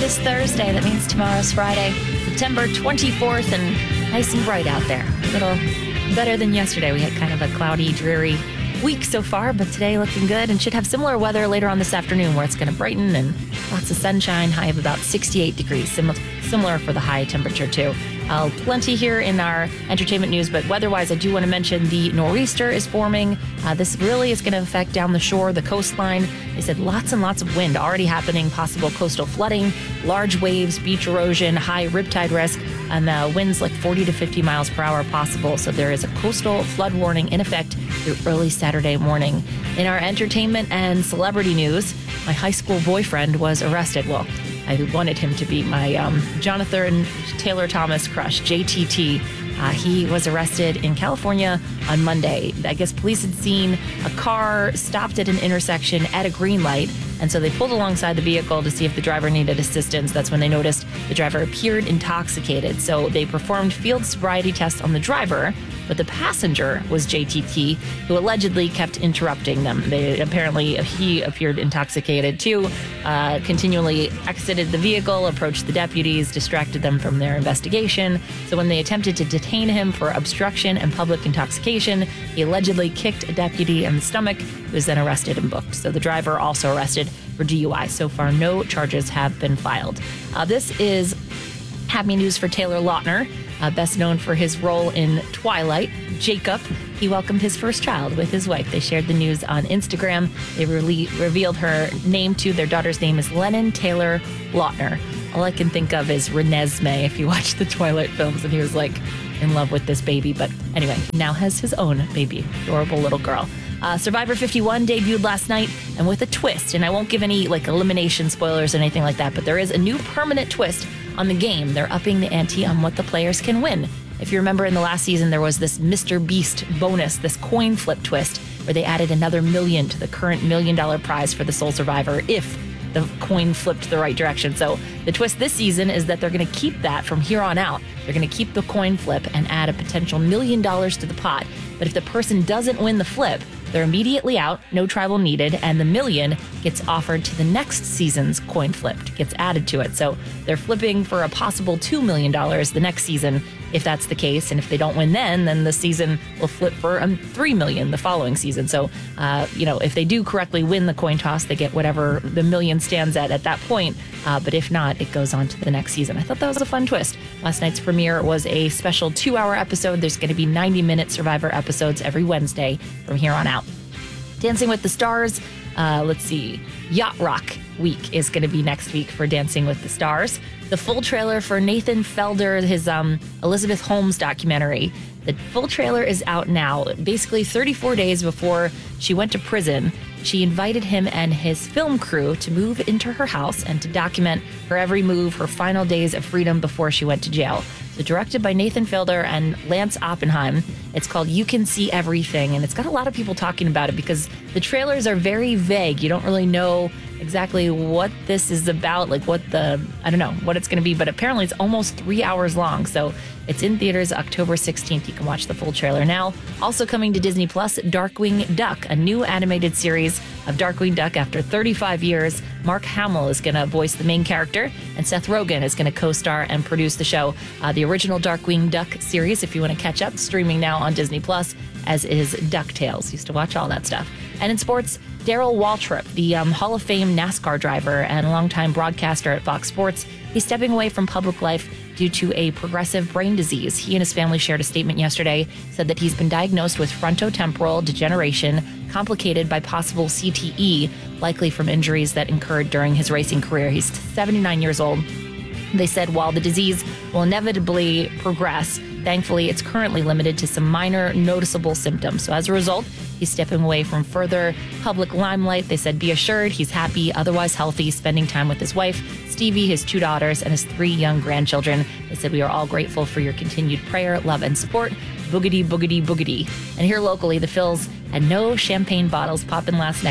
is Thursday. That means tomorrow's Friday, September 24th, and nice and bright out there. A little better than yesterday. We had kind of a cloudy, dreary week so far, but today looking good and should have similar weather later on this afternoon where it's going to brighten and lots of sunshine, high of about 68 degrees, similar for the high temperature too. Plenty here in our entertainment news, but weather-wise, I do want to mention the nor'easter is forming. This really is going to affect down the shore, the coastline. They said lots and lots of wind already happening, possible coastal flooding, large waves, beach erosion, high riptide risk, and winds like 40 to 50 miles per hour possible. So there is a coastal flood warning in effect through early Saturday morning. In our entertainment and celebrity news, my high school boyfriend was arrested. Well, I wanted him to be my Jonathan Taylor Thomas crush, JTT. He was arrested in California on Monday. I guess police had seen a car stopped at an intersection at a green light, and so they pulled alongside the vehicle to see if the driver needed assistance. That's when they noticed the driver appeared intoxicated. So they performed field sobriety tests on the driver, but the passenger was JTT, who allegedly kept interrupting them. He appeared intoxicated too, continually exited the vehicle, approached the deputies, distracted them from their investigation. So when they attempted to detain him for obstruction and public intoxication, he allegedly kicked a deputy in the stomach, who was then arrested and booked. So the driver also arrested for DUI. So far, no charges have been filed. This is happy news for Taylor Lautner. Best known for his role in Twilight, Jacob. He welcomed his first child with his wife. They shared the news on Instagram. They revealed her name too. Their daughter's name is Lennon Taylor Lautner. All I can think of is Renesmee if you watch the Twilight films, and he was like in love with this baby. But anyway, now has his own baby. Adorable little girl. Survivor 51 debuted last night, and with a twist, and I won't give any elimination spoilers or anything like that, but there is a new permanent twist on the game. They're upping the ante on what the players can win. If you remember in the last season, there was this Mr. Beast bonus, this coin flip twist, where they added another $1 million to the current $1 million prize for the sole survivor if the coin flipped the right direction. So the twist this season is that they're going to keep that from here on out. They're going to keep the coin flip and add a potential $1 million to the pot. But if the person doesn't win the flip, they're immediately out, no tribal needed, and the $1 million gets offered to the next season's coin flipped, gets added to it. So they're flipping for a possible $2 million the next season, if that's the case. And if they don't win then the season will flip for $3 million the following season. So, if they do correctly win the coin toss, they get whatever the $1 million stands at that point. But if not, it goes on to the next season. I thought that was a fun twist. Last night's premiere was a special 2-hour episode. There's going to be 90-minute Survivor episodes every Wednesday from here on out. Dancing with the Stars, Yacht Rock week is going to be next week for Dancing with the Stars. The full trailer for Nathan Felder, his Elizabeth Holmes documentary, the full trailer is out now. Basically 34 days before she went to prison, she invited him and his film crew to move into her house and to document her every move, her final days of freedom before she went to jail. So directed by Nathan Fielder and Lance Oppenheim. It's called You Can See Everything, and it's got a lot of people talking about it because the trailers are very vague. You don't really know exactly what this is about, what it's going to be, but apparently it's almost 3 hours long. So it's in theaters October 16th. You can watch the full trailer now. Also coming to Disney Plus, Darkwing Duck, a new animated series of Darkwing Duck after 35 years. Mark Hamill is going to voice the main character, and Seth Rogen is going to co-star and produce the show. The original Darkwing Duck series, if you want to catch up, streaming now on Disney Plus, as is DuckTales. Used to watch all that stuff. And in sports, Darrell Waltrip, the Hall of Fame NASCAR driver and longtime broadcaster at Fox Sports, he's stepping away from public life due to a progressive brain disease. He and his family shared a statement yesterday, said that he's been diagnosed with frontotemporal degeneration, complicated by possible CTE, likely from injuries that occurred during his racing career. He's 79 years old. They said while the disease will inevitably progress, thankfully it's currently limited to some minor noticeable symptoms. So as a result, he's stepping away from further public limelight. They said, be assured he's happy, otherwise healthy, spending time with his wife, Stevie, his 2 daughters, and his 3 young grandchildren. They said, we are all grateful for your continued prayer, love, and support. Boogity, boogity, boogity. And here locally, the Phils had no champagne bottles popping last night,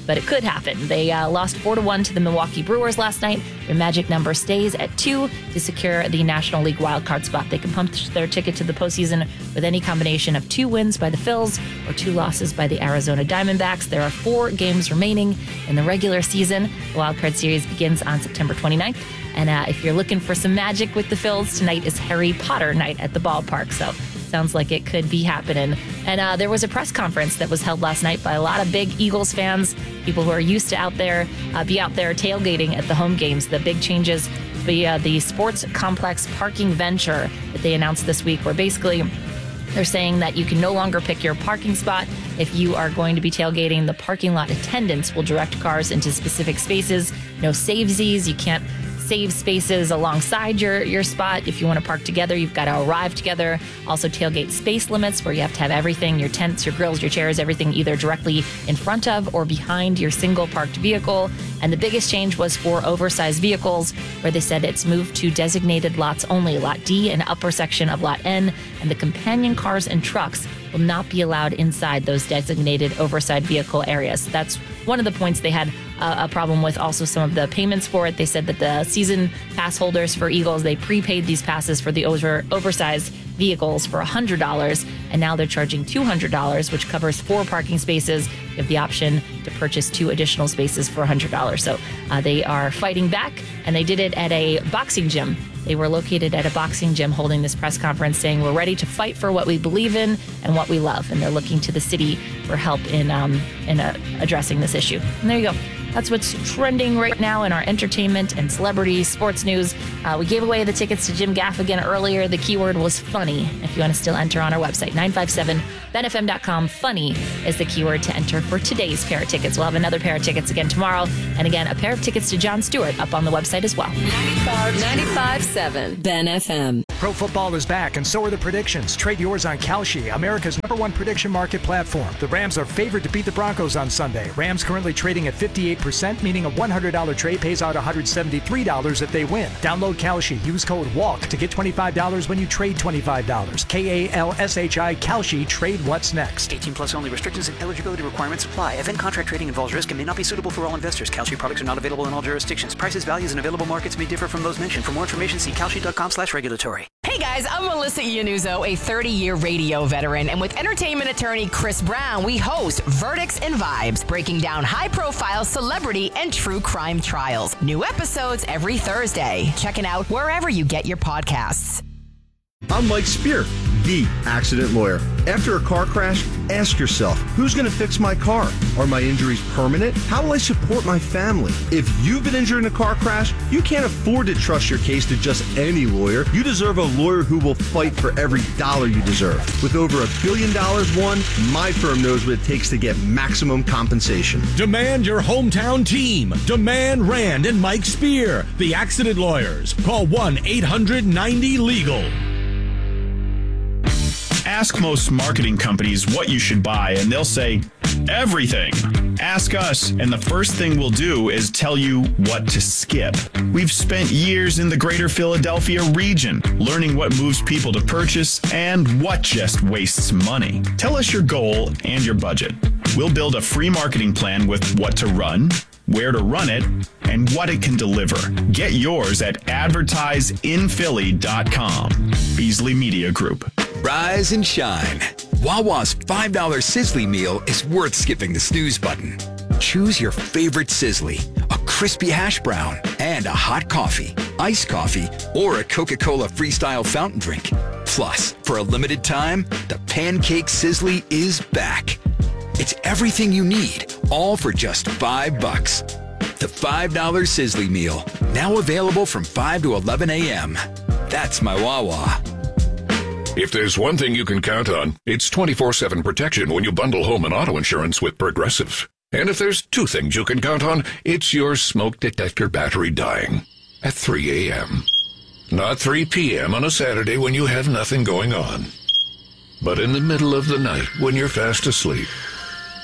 but it could happen. They lost 4-1 to the Milwaukee Brewers last night. Their magic number stays at 2 to secure the National League wildcard spot. They can punch their ticket to the postseason with any combination of 2 wins by the Phils or 2 losses by the Arizona Diamondbacks. There are 4 games remaining in the regular season. The wildcard series begins on September 29th. And if you're looking for some magic with the Phils, tonight is Harry Potter night at the ballpark. So sounds like it could be happening. And there was a press conference that was held last night by a lot of big Eagles fans, people who are used to be out there tailgating at the home games. The big changes via the sports complex parking venture that they announced this week, where basically they're saying that you can no longer pick your parking spot. If you are going to be tailgating, the parking lot attendants will direct cars into specific spaces. No savesies. You can't save spaces alongside your spot. If you want to park together, you've got to arrive together. Also tailgate space limits, where you have to have everything, your tents, your grills, your chairs, everything either directly in front of or behind your single parked vehicle. And the biggest change was for oversized vehicles, where they said it's moved to designated lots only, Lot D and upper section of Lot N, and the companion cars and trucks will not be allowed inside those designated oversized vehicle areas. That's one of the points they had a problem with. Also, some of the payments for it. They said that the season pass holders for Eagles, they prepaid these passes for the oversized vehicles for $100, and now they're charging $200, which covers 4 parking spaces. You have the option to purchase 2 additional spaces for $100. So they are fighting back, and they did it at a boxing gym. They were located at a boxing gym holding this press conference saying, we're ready to fight for what we believe in and what we love. And they're looking to the city for help in addressing this issue. And there you go. That's what's trending right now in our entertainment and celebrity sports news. We gave away the tickets to Jim Gaffigan earlier. The keyword was funny. If you want to still enter on our website, 957benfm.com. Funny is the keyword to enter for today's pair of tickets. We'll have another pair of tickets again tomorrow. And again, a pair of tickets to Jon Stewart up on the website as well. 95.7 Ben FM. Pro football is back, and so are the predictions. Trade yours on Kalshi, America's #1 prediction market platform. The Rams are favored to beat the Broncos on Sunday. Rams currently trading at 58%, meaning a $100 trade pays out $173 if they win. Download Kalshi. Use code WALK to get $25 when you trade $25. Kalshi. Kalshi. Trade what's next. 18 plus only. Restrictions and eligibility requirements apply. Event contract trading involves risk and may not be suitable for all investors. Kalshi products are not available in all jurisdictions. Prices, values, and available markets may differ from those mentioned. For more information, see kalshi.com/regulatory. Hey guys, I'm Melissa Iannuzzo, a 30-year radio veteran, and with entertainment attorney Chris Brown, we host Verdicts and Vibes, breaking down high-profile celebrity and true crime trials. New episodes every Thursday. Check it out wherever you get your podcasts. I'm Mike Spear, the accident lawyer. After a car crash, ask yourself, who's going to fix my car? Are my injuries permanent? How will I support my family? If you've been injured in a car crash, you can't afford to trust your case to just any lawyer. You deserve a lawyer who will fight for every dollar you deserve. With over $1 billion won, my firm knows what it takes to get maximum compensation. Demand your hometown team. Demand Rand and Mike Spear, the accident lawyers. Call 1-800-90-LEGAL. Ask most marketing companies what you should buy, and they'll say, everything. Ask us, and the first thing we'll do is tell you what to skip. We've spent years in the greater Philadelphia region, learning what moves people to purchase and what just wastes money. Tell us your goal and your budget. We'll build a free marketing plan with what to run, where to run it, and what it can deliver. Get yours at advertiseinphilly.com. Beasley Media Group. Rise and shine. Wawa's $5 Sizzly meal is worth skipping the snooze button. Choose your favorite Sizzly, a crispy hash brown, and a hot coffee, iced coffee, or a Coca-Cola Freestyle fountain drink. Plus, for a limited time, the Pancake Sizzly is back. It's everything you need, all for just $5. The $5 Sizzly meal, now available from 5 to 11 a.m. That's my Wawa. If there's one thing you can count on, it's 24/7 protection when you bundle home and auto insurance with Progressive. And if there's two things you can count on, it's your smoke detector battery dying at 3 a.m. Not 3 p.m. on a Saturday when you have nothing going on, but in the middle of the night when you're fast asleep.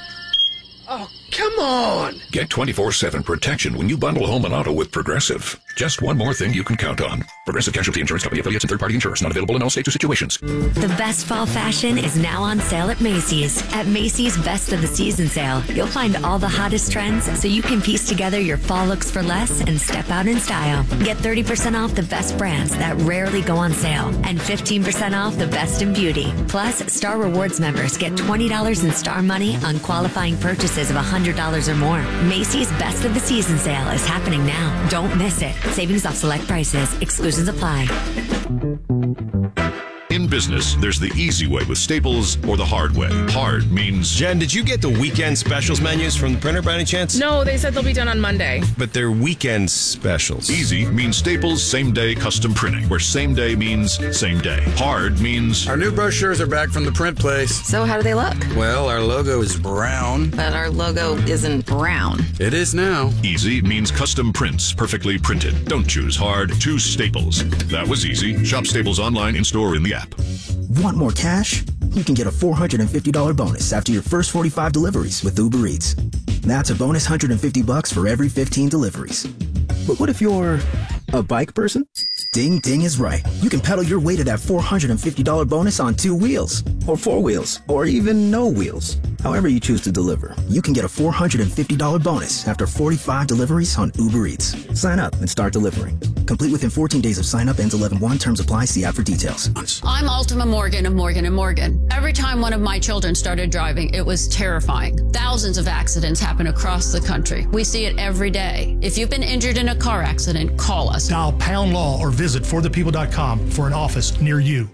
Oh, come on! Get 24/7 protection when you bundle home and auto with Progressive. Just one more thing you can count on. Progressive Casualty Insurance Company, affiliates, and third-party insurers. Not available in all states or situations. The best fall fashion is now on sale at Macy's. At Macy's Best of the Season sale, you'll find all the hottest trends so you can piece together your fall looks for less and step out in style. Get 30% off the best brands that rarely go on sale and 15% off the best in beauty. Plus, Star Rewards members get $20 in Star Money on qualifying purchases of $100 or more. Macy's Best of the Season sale is happening now. Don't miss it. Savings off select prices. Exclusions apply. In business, there's the easy way with Staples or the hard way. Hard means... Jen, did you get the weekend specials menus from the printer by any chance? No, they said they'll be done on Monday. But they're weekend specials. Easy means Staples same-day custom printing, where same day means same day. Hard means... Our new brochures are back from the print place. So how do they look? Well, our logo is brown. But our logo isn't brown. It is now. Easy means custom prints, perfectly printed. Don't choose hard, choose Staples. That was easy. Shop Staples online, in-store, in the app. Want more cash? You can get a $450 bonus after your first 45 deliveries with Uber Eats. That's a bonus $150 for every 15 deliveries. But what if you're a bike person? Ding Ding is right. You can pedal your way to that $450 bonus on 2 wheels, or 4 wheels, or even no wheels. However you choose to deliver, you can get a $450 bonus after 45 deliveries on Uber Eats. Sign up and start delivering. Complete within 14 days of sign up. Ends 11/1. Terms apply. See app for details. I'm Ultima Morgan of Morgan & Morgan. Every time one of my children started driving, it was terrifying. Thousands of accidents happen across the country. We see it every day. If you've been injured in a car accident, call us. Dial Pound Law or visit forthepeople.com for an office near you.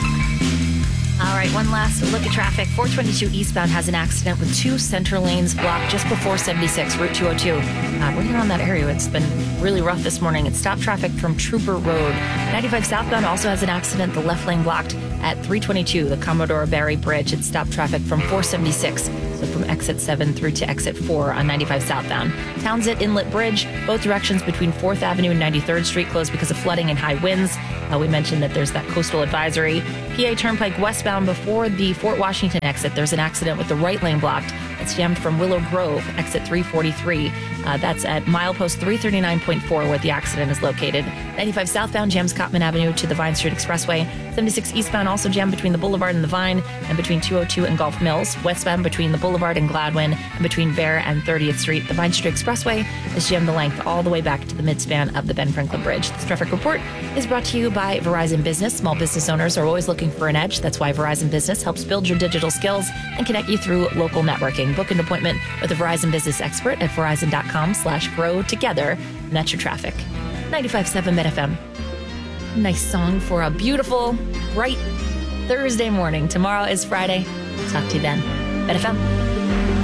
All right, one last look at traffic. 422 eastbound has an accident with 2 center lanes blocked just before 76, Route 202. We're here on that area. It's been really rough this morning. It's stopped traffic from Trooper Road. 95 southbound also has an accident. The left lane blocked at 322, the Commodore Barry Bridge. It's stopped traffic from 476, so from exit 7 through to exit 4 on 95 southbound. Townsend Inlet Bridge, both directions between 4th Avenue and 93rd Street closed because of flooding and high winds. We mentioned that there's that coastal advisory. PA Turnpike westbound before the Fort Washington exit, there's an accident with the right lane blocked. It's jammed from Willow Grove, exit 343. That's at milepost 339.4 where the accident is located. 95 southbound jams Cottman Avenue to the Vine Street Expressway. 76 eastbound also jammed between the Boulevard and the Vine and between 202 and Gulf Mills. Westbound between the Boulevard and Gladwin and between Bear and 30th Street. The Vine Street Expressway is jammed the length all the way back to the midspan of the Ben Franklin Bridge. This traffic report is brought to you by Verizon Business. Small business owners are always looking for an edge. That's why Verizon Business helps build your digital skills and connect you through local networking. Book an appointment with a Verizon Business expert at verizon.com/grow together. And that's your traffic. 95.7 Met FM. Nice song for a beautiful, bright Thursday morning. Tomorrow is Friday. Talk to you then. Met FM.